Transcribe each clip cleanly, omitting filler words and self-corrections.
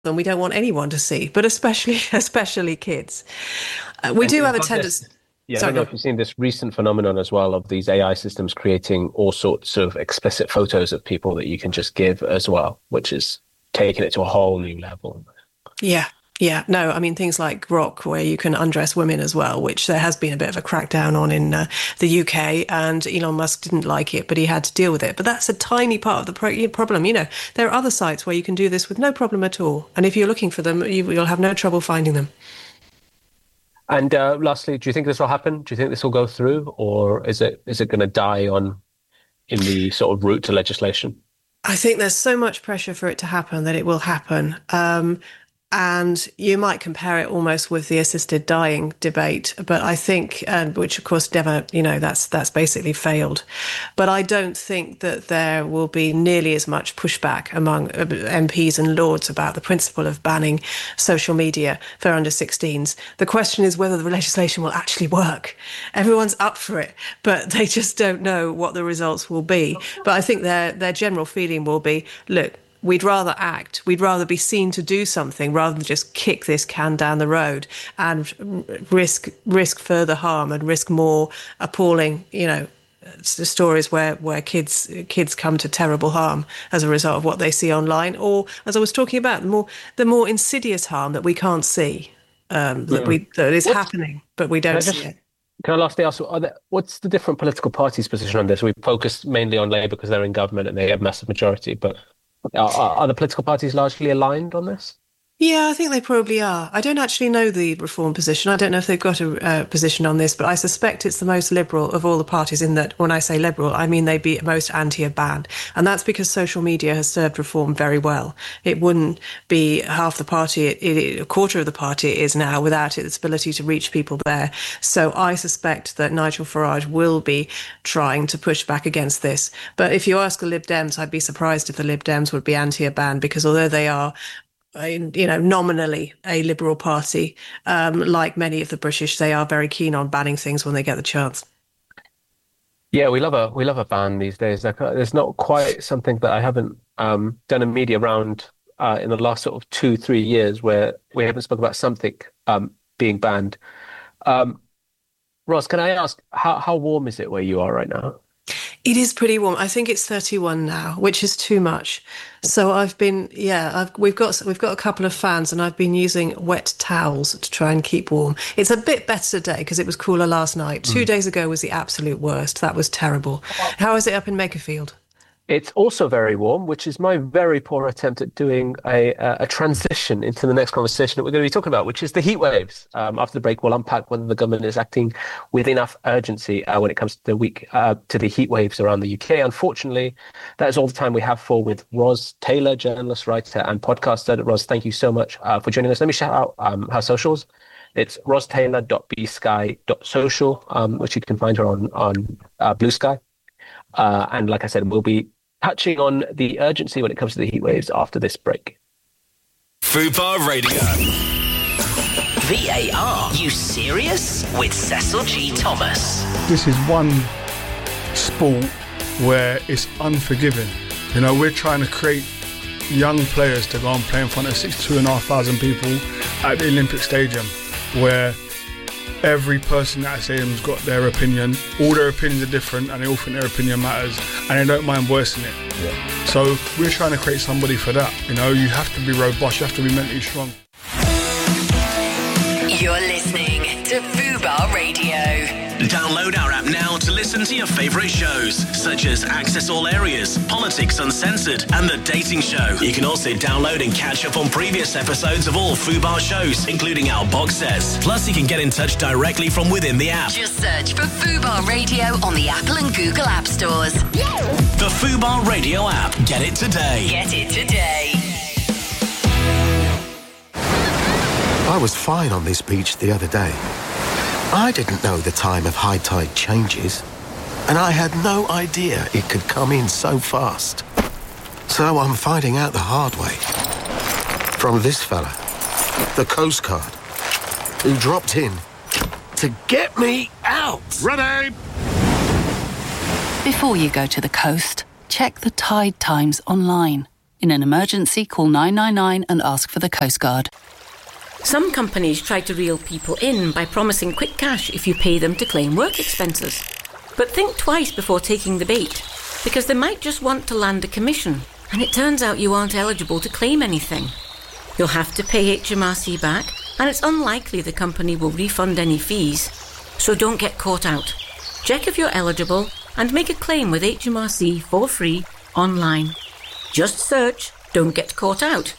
and we don't want anyone to see, but especially kids. We do have a tendency. Yeah, I don't know if you've seen this recent phenomenon as well of these AI systems creating all sorts of explicit photos of people that you can just give as well, which is taking it to a whole new level. Yeah. Yeah, no, I mean, things like Grok, where you can undress women as well, which there has been a bit of a crackdown on in the UK, and Elon Musk didn't like it, but he had to deal with it. But that's a tiny part of the problem. You know, there are other sites where you can do this with no problem at all. And if you're looking for them, you'll have no trouble finding them. And lastly, do you think this will happen? Do you think this will go through, or is it going to die on in the sort of route to legislation? I think there's so much pressure for it to happen that it will happen. And you might compare it almost with the assisted dying debate, but I think, which of course never, that's basically failed. But I don't think that there will be nearly as much pushback among MPs and Lords about the principle of banning social media for under 16s. The question is whether the legislation will actually work. Everyone's up for it, but they just don't know what the results will be. But I think their general feeling will be, look, we'd rather act. We'd rather be seen to do something rather than just kick this can down the road and risk further harm and risk more appalling, stories where kids come to terrible harm as a result of what they see online, or as I was talking about, the more insidious harm that we can't see that is happening, but we don't see it. Can I lastly ask, what's the different political parties' position on this? We focus mainly on Labour because they're in government and they have a massive majority, but are the political parties largely aligned on this? Yeah, I think they probably are. I don't actually know the Reform position. I don't know if they've got a position on this, but I suspect it's the most liberal of all the parties, in that when I say liberal, I mean they'd be most anti a ban. And that's because social media has served Reform very well. It wouldn't be half the party, a quarter of the party it is now, without its ability to reach people there. So I suspect that Nigel Farage will be trying to push back against this. But if you ask the Lib Dems, I'd be surprised if the Lib Dems would be anti a ban, because although they are nominally a liberal party, like many of the British, they are very keen on banning things when they get the chance. Yeah, we love a ban these days. There's not quite something that I haven't done a media round in the last sort of 2-3 years where we haven't spoken about something being banned. Roz, can I ask how warm is it where you are right now? It is pretty warm. I think it's 31 now, which is too much. So we've got a couple of fans, and I've been using wet towels to try and keep warm. It's a bit better today because it was cooler last night. 2 days ago was the absolute worst. That was terrible. How is it up in Makerfield? It's also very warm, which is my very poor attempt at doing a transition into the next conversation that we're going to be talking about, which is the heat waves. After the break, we'll unpack whether the government is acting with enough urgency when it comes to the heat waves around the UK. Unfortunately, that is all the time we have with Ros Taylor, journalist, writer, and podcaster. Ros, thank you so much for joining us. Let me shout out her socials. It's rostaylor.bsky.social, which you can find her on Blue Sky. And like I said, we'll be touching on the urgency when it comes to the heat waves after this break. Fubar Radio. VAR. You serious? With Cecil G. Thomas. This is one sport where it's unforgiving. We're trying to create young players to go and play in front of 62,500 people at the Olympic Stadium, where every person at that stadium's got their opinion. All their opinions are different, and they all think their opinion matters, and they don't mind voicing it. Yeah. So we're trying to create somebody for that. You have to be robust, you have to be mentally strong. You're listening to Fubar Radio. Download our app now to listen to your favourite shows, such as Access All Areas, Politics Uncensored, and The Dating Show. You can also download and catch up on previous episodes of all Fubar shows, including our box sets. Plus, you can get in touch directly from within the app. Just search for Fubar Radio on the Apple and Google App Stores. The Fubar Radio app. Get it today. Get it today. I was fine on this beach the other day. I didn't know the time of high tide changes, and I had no idea it could come in so fast. So I'm finding out the hard way. From this fella, the Coast Guard, who dropped in to get me out. Ready! Before you go to the coast, check the tide times online. In an emergency, call 999 and ask for the Coast Guard. Some companies try to reel people in by promising quick cash if you pay them to claim work expenses. But think twice before taking the bait, because they might just want to land a commission, and it turns out you aren't eligible to claim anything. You'll have to pay HMRC back, and it's unlikely the company will refund any fees. So don't get caught out. Check if you're eligible and make a claim with HMRC for free online. Just search "Don't Get Caught Out."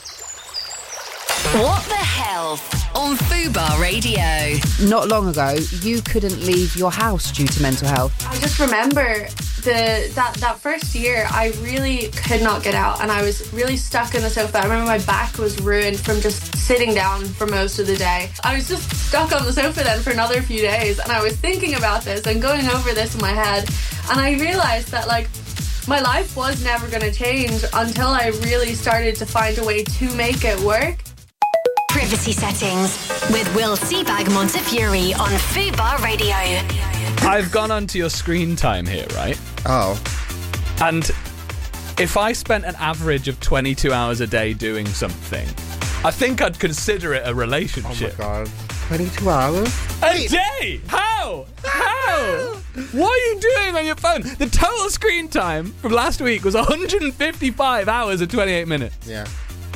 What the Health on Fubar Radio. Not long ago, you couldn't leave your house due to mental health. I just remember that first year, I really could not get out, and I was really stuck in the sofa. I remember my back was ruined from just sitting down for most of the day. I was just stuck on the sofa then for another few days, and I was thinking about this and going over this in my head, and I realised that, like, my life was never going to change until I really started to find a way to make it work. Privacy Settings with Will Seabag Montefiore on Fubar Radio. I've gone onto your screen time here, right? Oh. And if I spent an average of 22 hours a day doing something, I think I'd consider it a relationship. Oh my God. 22 hours? A day? How? What are you doing on your phone? The total screen time from last week was 155 hours and 28 minutes. Yeah.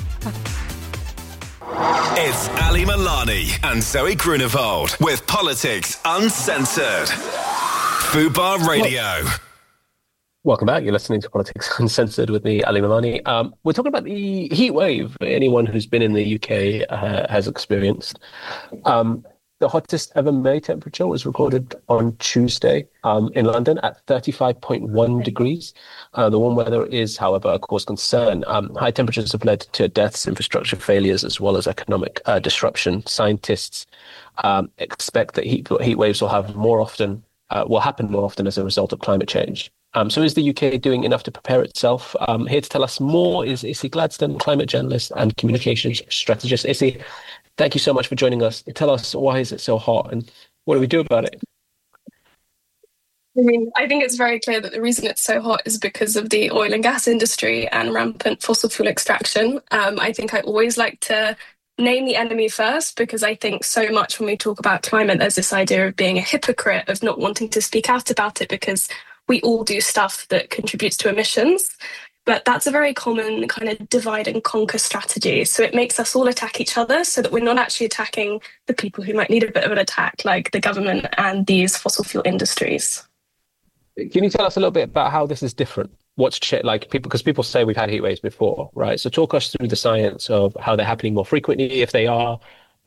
It's Ali Milani and Zoe Grunewald with Politics Uncensored. Fubar Radio. Welcome back. You're listening to Politics Uncensored with me, Ali Milani. We're talking about the heat wave anyone who's been in the UK has experienced. The hottest ever May temperature was recorded on Tuesday in London at 35.1 degrees. The warm weather is, however, a cause concern. High temperatures have led to deaths, infrastructure failures, as well as economic disruption. Scientists expect that heat waves will happen more often as a result of climate change. So is the UK doing enough to prepare itself? Here to tell us more is Issy Gladstone, climate journalist and communications strategist. Issy, thank you so much for joining us. Tell us, why is it so hot and what do we do about it? I mean, I think it's very clear that the reason it's so hot is because of the oil and gas industry and rampant fossil fuel extraction. I think I always like to name the enemy first, because I think so much when we talk about climate, there's this idea of being a hypocrite, of not wanting to speak out about it because we all do stuff that contributes to emissions. But that's a very common kind of divide and conquer strategy. So it makes us all attack each other so that we're not actually attacking the people who might need a bit of an attack, like the government and these fossil fuel industries. Can you tell us a little bit about how this is different? What's like people, because people say we've had heat waves before, right? So talk us through the science of how they're happening more frequently, if they are,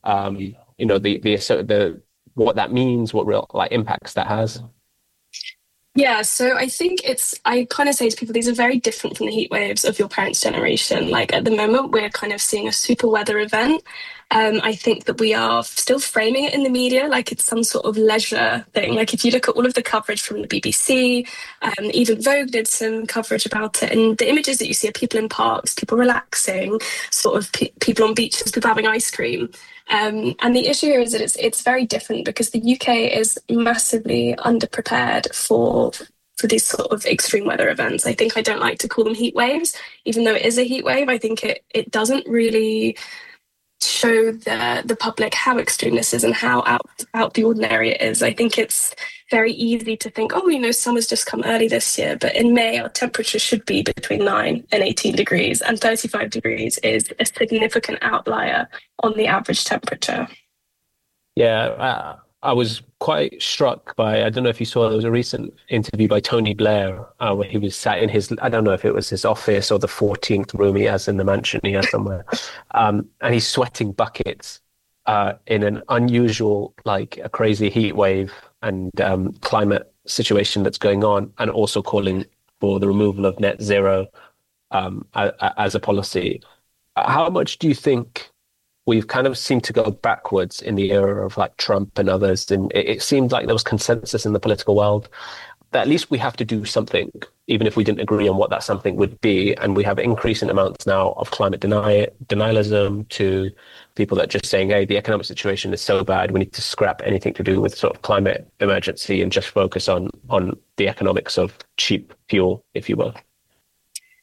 the what that means, what real impacts that has. Yeah, so I think I kind of say to people, these are very different from the heat waves of your parents' generation. Like at the moment, we're kind of seeing a super weather event. I think that we are still framing it in the media like it's some sort of leisure thing. Like if you look at all of the coverage from the BBC, even Vogue did some coverage about it. And the images that you see are people in parks, people relaxing, sort of people on beaches, people having ice cream. And the issue here is that it's very different because the UK is massively underprepared for these sort of extreme weather events. I think I don't like to call them heat waves, even though it is a heat wave. I think it doesn't really show the public how extreme this is and how out the ordinary it is. I think it's very easy to think, summer's just come early this year, but in May our temperature should be between 9 and 18 degrees, and 35 degrees is a significant outlier on the average temperature. Yeah, I was quite struck by, I don't know if you saw, there was a recent interview by Tony Blair where he was sat in his, I don't know if it was his office or the 14th room he has in the mansion he has somewhere, and he's sweating buckets in an unusual, like a crazy heat wave and climate situation that's going on, and also calling for the removal of net zero as a policy. How much do you think we've kind of seemed to go backwards in the era of like Trump and others? And it seemed like there was consensus in the political world that at least we have to do something, even if we didn't agree on what that something would be. And we have increasing amounts now of climate denialism, to people that are just saying, hey, the economic situation is so bad, we need to scrap anything to do with sort of climate emergency and just focus on the economics of cheap fuel, if you will.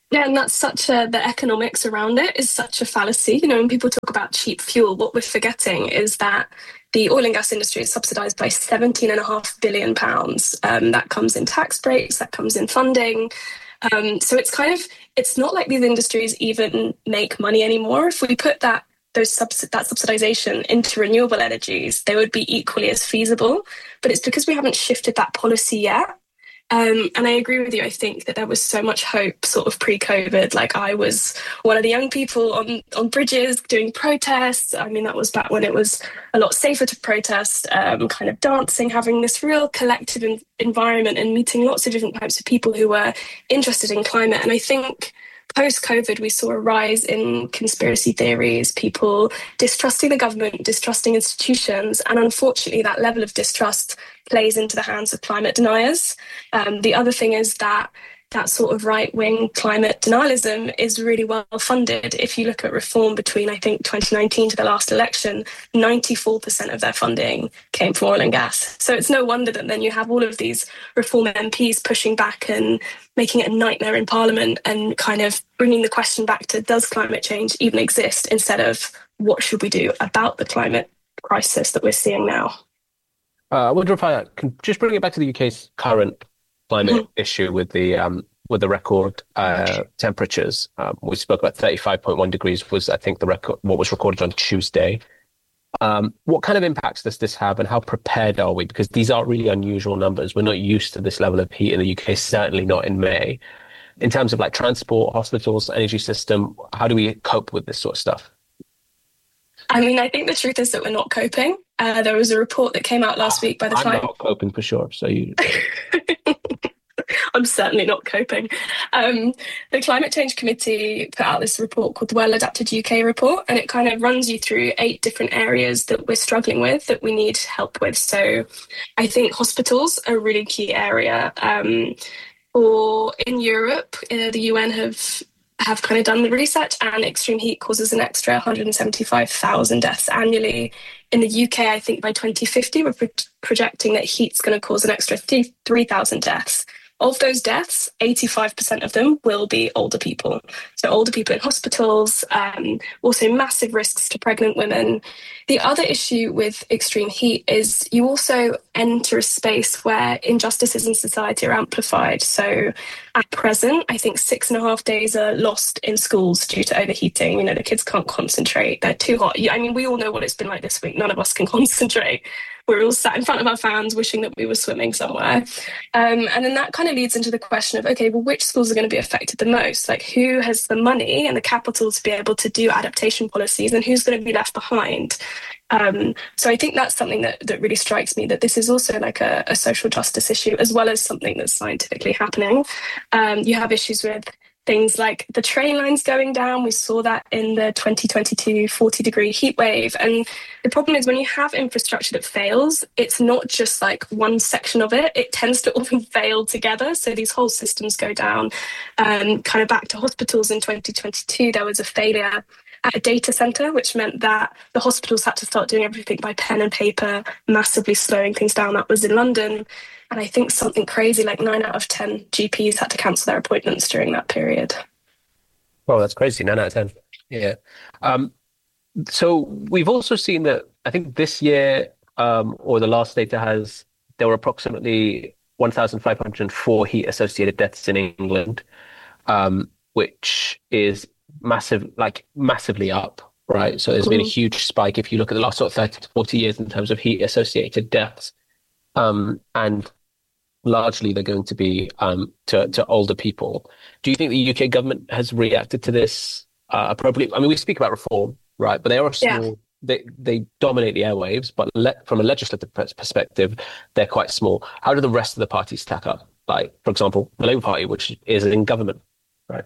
Yeah, and that's the economics around it is such a fallacy. You know, when people talk about cheap fuel, what we're forgetting is that the oil and gas industry is subsidised by £17.5 billion. That comes in tax breaks, that comes in funding. So it's not like these industries even make money anymore. If we put that subsidization into renewable energies, they would be equally as feasible. But it's because we haven't shifted that policy yet. And I agree with you. I think that there was so much hope sort of pre-COVID. Like, I was one of the young people on bridges doing protests. I mean, that was back when it was a lot safer to protest, kind of dancing, having this real collective environment and meeting lots of different types of people who were interested in climate. And I think post-COVID, we saw a rise in conspiracy theories, people distrusting the government, distrusting institutions, and unfortunately that level of distrust plays into the hands of climate deniers. The other thing is that sort of right-wing climate denialism is really well funded. If you look at reform between, I think, 2019 to the last election, 94% of their funding came from oil and gas. So it's no wonder that then you have all of these reform MPs pushing back and making it a nightmare in Parliament and kind of bringing the question back to, does climate change even exist, instead of what should we do about the climate crisis that we're seeing now? I wonder if I can just bring it back to the UK's current climate issue with the record temperatures. We spoke about 35.1 degrees was, I think, the record, what was recorded on Tuesday. What kind of impacts does this have, and how prepared are we? Because these are really unusual numbers. We're not used to this level of heat in the UK, certainly not in May. In terms of like transport, hospitals, energy system, how do we cope with this sort of stuff? I mean, I think the truth is that we're not coping. There was a report that came out last week by the I'm not coping for sure. So you... I'm certainly not coping. The Climate Change Committee put out this report called the Well Adapted UK Report, and it kind of runs you through 8 different areas that we're struggling with, that we need help with. So I think hospitals are a really key area. Or in Europe, the UN have kind of done the research, and extreme heat causes an extra 175,000 deaths annually. In the UK, I think by 2050, we're projecting that heat's going to cause an extra 3,000 deaths. Of those deaths, 85% of them will be older people. So older people in hospitals, also massive risks to pregnant women. The other issue with extreme heat is you also enter a space where injustices in society are amplified. So at present, I think 6.5 days are lost in schools due to overheating. You know, the kids can't concentrate. They're too hot. I mean, we all know what it's been like this week. None of us can concentrate. We're all sat in front of our fans wishing that we were swimming somewhere. And then that kind of leads into the question of, okay, well, which schools are going to be affected the most? Like, who has the money and the capital to be able to do adaptation policies, and who's going to be left behind? So I think that's something that really strikes me, that this is also like a social justice issue, as well as something that's scientifically happening. You have issues with things like the train lines going down. We saw that in the 2022 40-degree heat wave. And the problem is, when you have infrastructure that fails, it's not just like one section of it. It tends to often fail together. So these whole systems go down. Kind of back to hospitals in 2022, there was a failure at a data centre, which meant that the hospitals had to start doing everything by pen and paper, massively slowing things down. That was in London. And I think something crazy like 9 out of 10 GPs had to cancel their appointments during that period. Well, that's crazy. 9 out of 10. Yeah. So we've also seen that, I think this year, or the last data there were approximately 1,504 heat-associated deaths in England, which is massively up, right? So there's been a huge spike if you look at the last sort of 30 to 40 years in terms of heat-associated deaths. And largely they're going to be to older people. Do you think the UK government has reacted to this appropriately? I mean, we speak about reform, right? But they are small. Yeah. They dominate the airwaves, but from a legislative perspective, they're quite small. How do the rest of the parties stack up? Like, for example, the Labour Party, which is in government, right?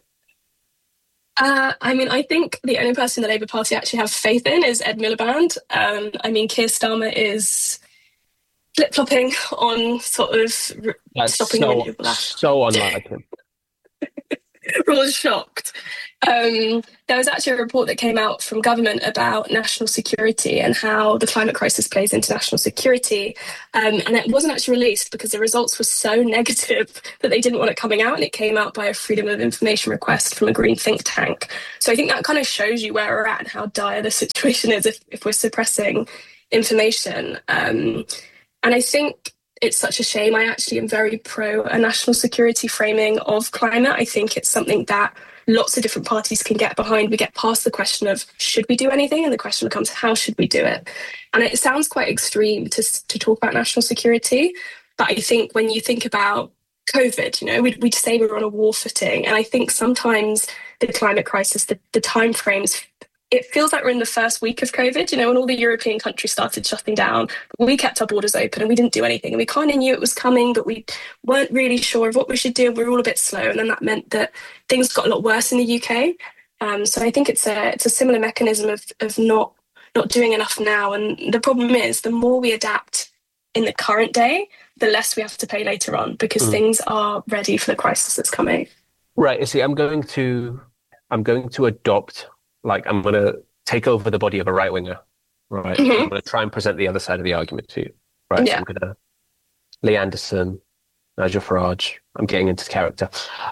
I mean, I think the only person the Labour Party actually have faith in is Ed Miliband. I mean, Keir Starmer is flip-flopping on sort of stopping renewable. So unlike him. We're all shocked. There was actually a report that came out from government about national security and how the climate crisis plays into national security. And it wasn't actually released because the results were so negative that they didn't want it coming out. And it came out by a Freedom of Information request from a green think tank. So I think that kind of shows you where we're at and how dire the situation is if we're suppressing information. And I think it's such a shame. I actually am very pro a national security framing of climate. I think it's something that lots of different parties can get behind. We get past the question of should we do anything, and the question becomes how should we do it. And it sounds quite extreme to talk about national security, but I think when you think about COVID, we'd say we're on a war footing, and I think sometimes the climate crisis, the timeframes, it feels like we're in the first week of COVID, when all the European countries started shutting down. We kept our borders open and we didn't do anything. And we kind of knew it was coming, but we weren't really sure of what we should do. We were all a bit slow. And then that meant that things got a lot worse in the UK. So I think it's a similar mechanism of not doing enough now. And the problem is the more we adapt in the current day, the less we have to pay later on because things are ready for the crisis that's coming. Right. You see, I'm going to adopt, I'm going to take over the body of a right-winger, right? I'm going to try and present the other side of the argument to you, right? Yeah. So I'm going to Lee Anderson, Nigel Farage, I'm getting into character.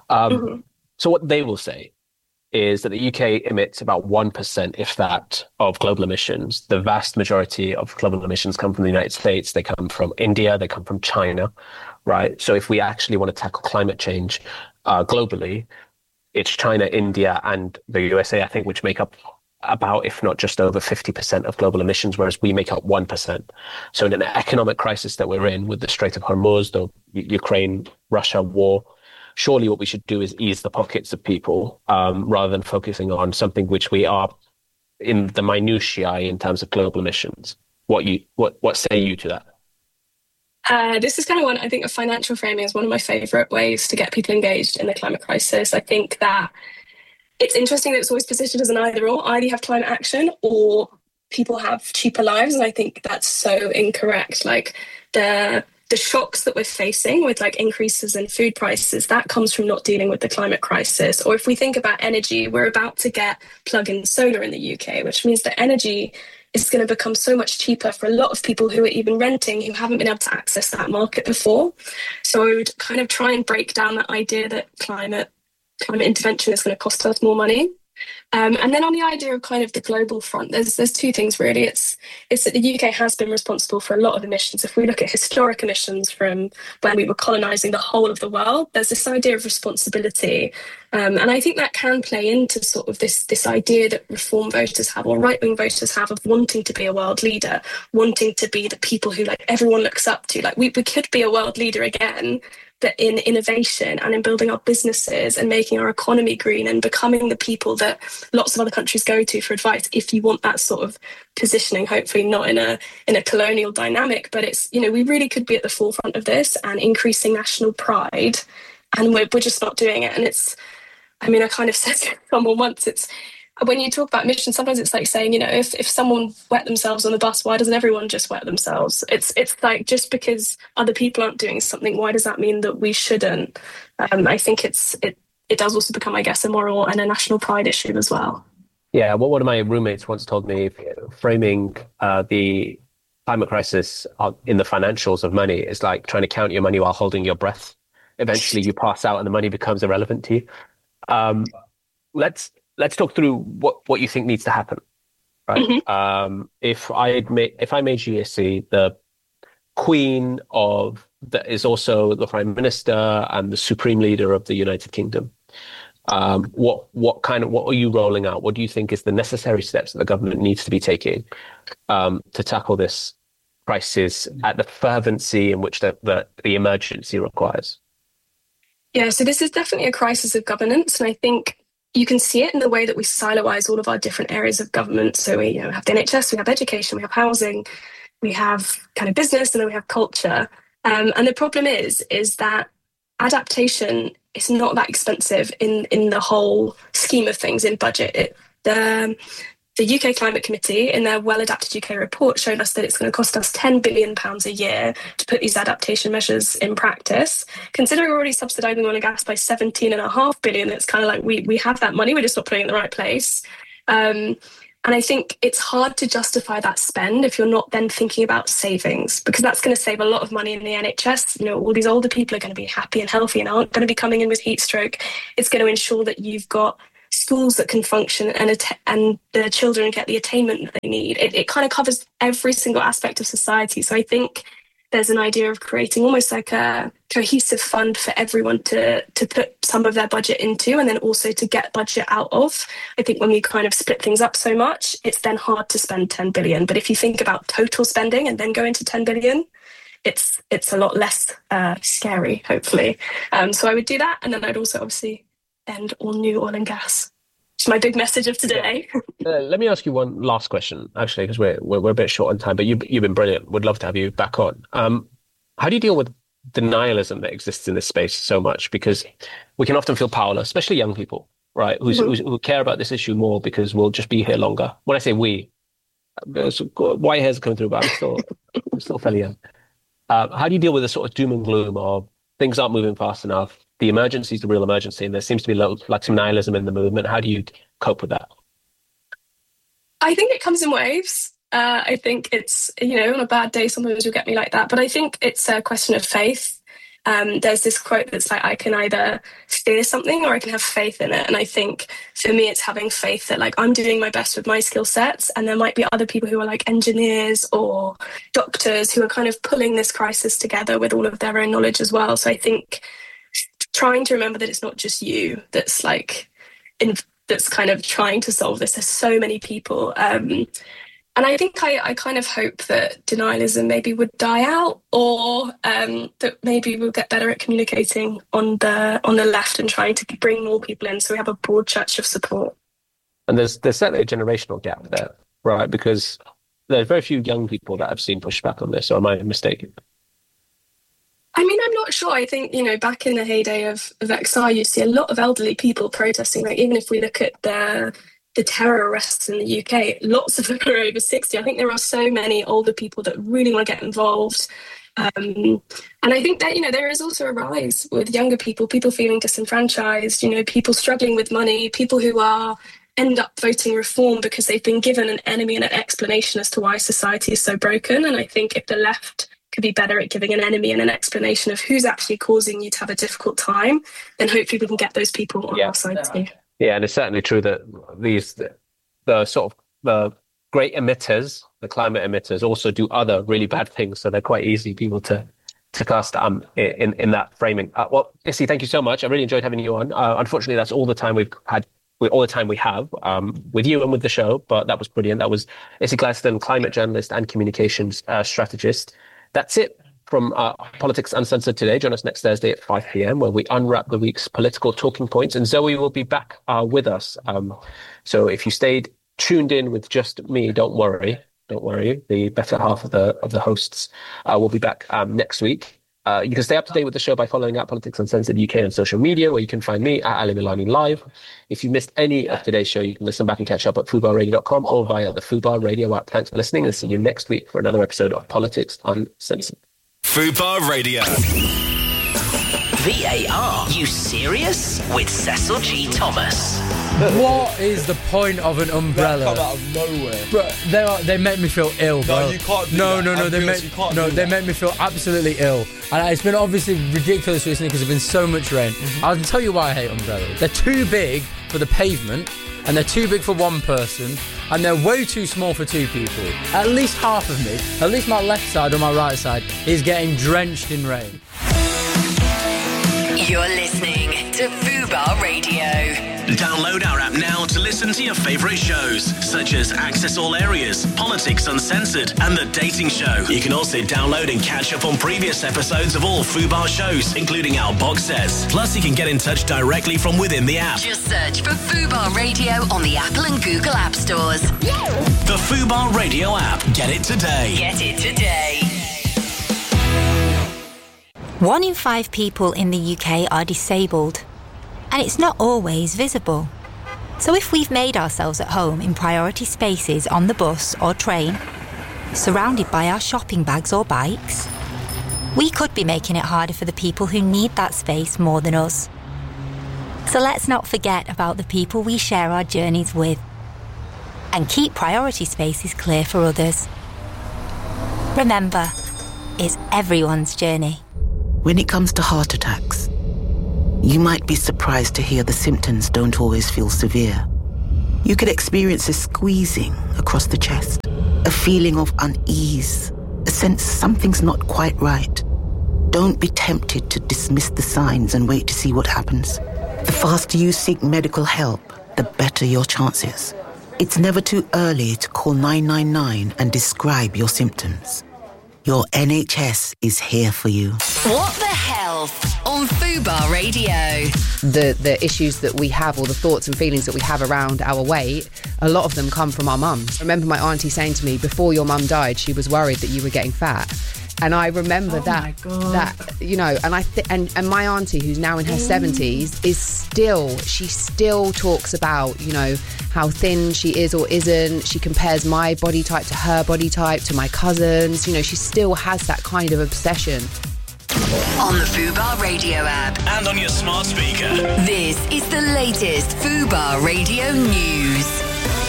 So what they will say is that the UK emits about 1%, if that, of global emissions. The vast majority of global emissions come from the United States. They come from India. They come from China, right? So if we actually want to tackle climate change globally, it's China, India, and the USA, I think, which make up about, if not just over 50% of global emissions, whereas we make up 1%. So in an economic crisis that we're in with the Strait of Hormuz, the Ukraine-Russia war, surely what we should do is ease the pockets of people rather than focusing on something which we are in the minutiae in terms of global emissions. What say you to that? This is kind of one, I think, of financial framing is one of my favourite ways to get people engaged in the climate crisis. I think that it's interesting that it's always positioned as an either or. Either you have climate action or people have cheaper lives. And I think that's so incorrect. Like the shocks that we're facing with increases in food prices, that comes from not dealing with the climate crisis. Or if we think about energy, we're about to get plug-in solar in the UK, which means that energy is going to become so much cheaper for a lot of people who are even renting, who haven't been able to access that market before. So I would kind of try and break down that idea that climate intervention is going to cost us more money. And then on the idea of kind of the global front, there's two things really. It's that the UK has been responsible for a lot of emissions. If we look at historic emissions from when we were colonising the whole of the world, there's this idea of responsibility. And I think that can play into sort of this idea that reform voters have or right-wing voters have of wanting to be a world leader, wanting to be the people who everyone looks up to. We could be a world leader again, but in innovation and in building our businesses and making our economy green and becoming the people that lots of other countries go to for advice if you want that sort of positioning, hopefully not in a colonial dynamic, but it's, we really could be at the forefront of this and increasing national pride, and we're just not doing it. And I kind of said to someone once, it's when you talk about emissions, sometimes it's like saying, if someone wet themselves on the bus, why doesn't everyone just wet themselves? It's like, just because other people aren't doing something, why does that mean that we shouldn't? I think it does also become, I guess, a moral and a national pride issue as well. Yeah, well, one of my roommates once told me, framing the climate crisis in the financials of money is like trying to count your money while holding your breath. Eventually you pass out and the money becomes irrelevant to you. Let's talk through what you think needs to happen, right? Mm-hmm. If I made GSC the queen that is also the prime minister and the supreme leader of the United Kingdom, what are you rolling out? What do you think is the necessary steps that the government needs to be taking to tackle this crisis at the fervency in which the emergency requires? Yeah, so this is definitely a crisis of governance, and I think you can see it in the way that we siloise all of our different areas of government. So we have the NHS, we have education, we have housing, we have kind of business, and then we have culture. And the problem is that adaptation is not that expensive in the whole scheme of things in budget. The UK Climate Committee, in their Well Adapted UK report, showed us that it's going to cost us £10 billion a year to put these adaptation measures in practice. Considering we're already subsidising oil and gas by £17.5 billion, it's kind of like we have that money, we're just not putting it in the right place. And I think it's hard to justify that spend if you're not then thinking about savings, because that's going to save a lot of money in the NHS. You know, all these older people are going to be happy and healthy and aren't going to be coming in with heat stroke. It's going to ensure that you've got schools that can function and the children get the attainment that they need. It kind of covers every single aspect of society. So I think there's an idea of creating almost like a cohesive fund for everyone to put some of their budget into, and then also to get budget out of. I think when we kind of split things up so much, it's then hard to spend 10 billion. But if you think about total spending and then go into 10 billion, it's a lot less scary, hopefully. So I would do that. And then I'd also obviously end all new oil and gas. It's my big message of today. Let me ask you one last question, actually, because we're a bit short on time, but you've been brilliant. Would love to have you back on. How do you deal with denialism that exists in this space so much? Because we can often feel powerless, especially young people, right, who care about this issue more because we'll just be here longer. When I say we, white hairs are coming through, but I'm still fairly young. How do you deal with the sort of doom and gloom of things aren't moving fast enough? The emergency is the real emergency, and there seems to be like some nihilism in the movement. How do you cope with that? I think it comes in waves. I think it's, on a bad day, sometimes you'll get me like that. But I think it's a question of faith. There's this quote that's like, I can either fear something or I can have faith in it. And I think for me, it's having faith that like I'm doing my best with my skill sets. And there might be other people who are like engineers or doctors who are kind of pulling this crisis together with all of their own knowledge as well. So I think trying to remember that it's not just you that's that's kind of trying to solve this. There's so many people. And I think I kind of hope that denialism maybe would die out, or that maybe we'll get better at communicating on the left and trying to bring more people in so we have a broad church of support. And there's certainly a generational gap there, right? Because there's very few young people that have seen pushback on this, or am I mistaken? I mean, I'm not sure. I think, back in the heyday of XR, you'd see a lot of elderly people protesting. Like, even if we look at the terror arrests in the UK, lots of them are over 60. I think there are so many older people that really want to get involved. And I think that, there is also a rise with younger people feeling disenfranchised, people struggling with money, people who end up voting reform because they've been given an enemy and an explanation as to why society is so broken. And I think if the left could be better at giving an enemy and an explanation of who's actually causing you to have a difficult time, then hopefully we can get those people on our side too. Yeah, and it's certainly true that the great emitters, the climate emitters, also do other really bad things. So they're quite easy people to cast in that framing. Well, Issy, thank you so much. I really enjoyed having you on. Unfortunately, that's all the time we've had. All the time we have with you and with the show, but that was brilliant. That was Issy Gladstone, climate journalist and communications strategist. That's it from Politics Uncensored today. Join us next Thursday at 5 p.m. where we unwrap the week's political talking points, and Zoe will be back with us. So if you stayed tuned in with just me, don't worry. The better half of the hosts will be back next week. You can stay up to date with the show by following Politics Uncensored UK on social media, where you can find me at Ali Milani Live. If you missed any of today's show, you can listen back and catch up at FUBARradio.com or via the FUBAR Radio app. Thanks for listening, and see you next week for another episode of Politics Uncensored. FUBAR Radio. VAR, you serious? With Cecil G. Thomas. What is the point of an umbrella? That come out of nowhere. Bro, they make me feel ill, bro. No, you can't do that. They make me feel absolutely ill. And it's been obviously ridiculous recently because there's been so much rain. I can tell you why I hate umbrellas. They're too big for the pavement, and they're too big for one person, and they're way too small for two people. At least half of me, at least my left side or my right side, is getting drenched in rain. You're listening to FUBAR Radio. Download our app now to listen to your favourite shows, such as Access All Areas, Politics Uncensored, and The Dating Show. You can also download and catch up on previous episodes of all FUBAR shows, including our box sets. Plus, you can get in touch directly from within the app. Just search for FUBAR Radio on the Apple and Google App Stores. The FUBAR Radio app. Get it today. Get it today. 1 in 5 people in the UK are disabled, and it's not always visible. So if we've made ourselves at home in priority spaces on the bus or train, surrounded by our shopping bags or bikes, we could be making it harder for the people who need that space more than us. So let's not forget about the people we share our journeys with and keep priority spaces clear for others. Remember, it's everyone's journey. When it comes to heart attacks, you might be surprised to hear the symptoms don't always feel severe. You could experience a squeezing across the chest, a feeling of unease, a sense something's not quite right. Don't be tempted to dismiss the signs and wait to see what happens. The faster you seek medical help, the better your chances. It's never too early to call 999 and describe your symptoms. Your NHS is here for you. What the Health on Fubar Radio. The issues that we have, or the thoughts and feelings that we have around our weight, a lot of them come from our mums. I remember my auntie saying to me, before your mum died, she was worried that you were getting fat. And I remember that, you know, and and my auntie, who's now in her 70s, she still talks about, you know, how thin she is or isn't. She compares my body type to her body type, to my cousins. You know, she still has that kind of obsession. On the Fubar Radio app. And on your smart speaker. This is the latest Fubar Radio news.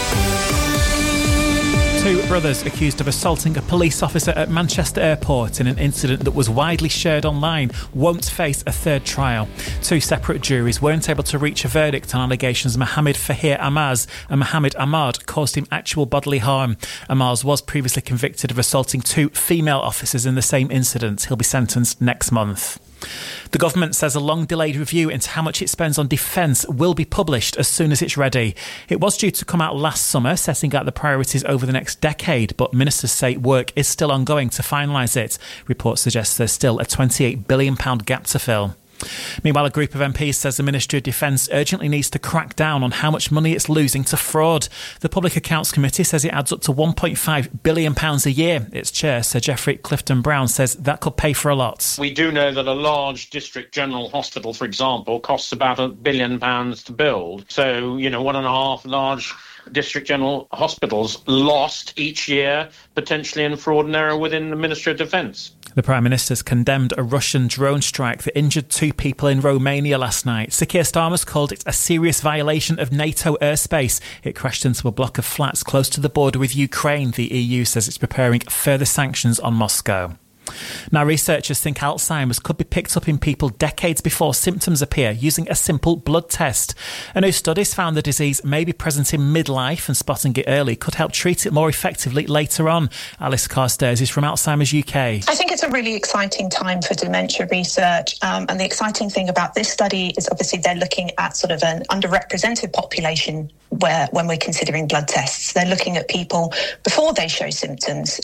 2 brothers accused of assaulting a police officer at Manchester Airport in an incident that was widely shared online won't face a third trial. 2 separate juries weren't able to reach a verdict on allegations Mohammed Fahir Amaz and Mohammed Ahmad caused him actual bodily harm. Amaz was previously convicted of assaulting 2 female officers in the same incident. He'll be sentenced next month. The government says a long-delayed review into how much it spends on defence will be published as soon as it's ready. It was due to come out last summer, setting out the priorities over the next decade, but ministers say work is still ongoing to finalise it. Reports suggest there's still a £28 billion gap to fill. Meanwhile, a group of MPs says the Ministry of Defence urgently needs to crack down on how much money it's losing to fraud. The Public Accounts Committee says it adds up to £1.5 billion a year. Its chair, Sir Geoffrey Clifton-Brown, says that could pay for a lot. We do know that a large district general hospital, for example, costs about £1 billion to build. So, 1.5 large district general hospitals lost each year, potentially in fraud and error within the Ministry of Defence. The Prime Minister's condemned a Russian drone strike that injured 2 people in Romania last night. Sir Keir Starmer's called it a serious violation of NATO airspace. It crashed into a block of flats close to the border with Ukraine. The EU says it's preparing further sanctions on Moscow. Now, researchers think Alzheimer's could be picked up in people decades before symptoms appear using a simple blood test. A new study's found the disease may be present in midlife, and spotting it early could help treat it more effectively later on. Alice Carstairs is from Alzheimer's UK. I think it's a really exciting time for dementia research, and the exciting thing about this study is obviously they're looking at sort of an underrepresented population when we're considering blood tests. They're looking at people before they show symptoms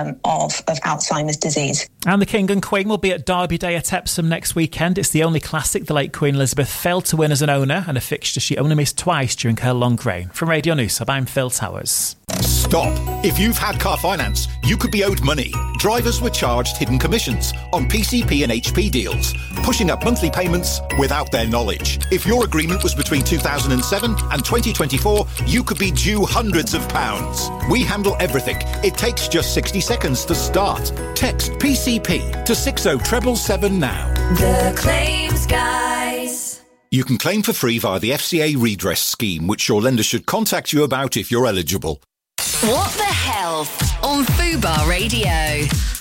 of Alzheimer's disease. And the King and Queen will be at Derby Day at Epsom next weekend. It's the only classic the late Queen Elizabeth failed to win as an owner, and a fixture she only missed twice during her long reign. From Radio News, I'm Phil Towers. Stop. If you've had car finance, you could be owed money. Drivers were charged hidden commissions on PCP and HP deals, pushing up monthly payments without their knowledge. If your agreement was between 2007 and 2024, you could be due hundreds of pounds. We handle everything. It takes just 60 seconds to start. Text PCP to 60777 now. The Claims Guys. You can claim for free via the FCA redress scheme, which your lender should contact you about if you're eligible. What the Health on Fubar Radio.